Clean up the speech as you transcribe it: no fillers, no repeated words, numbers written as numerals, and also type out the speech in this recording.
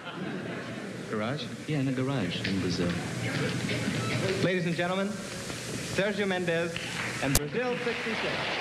Garage? Yeah, in a garage in Brazil. Ladies and gentlemen, Sergio Mendes and Brazil 66.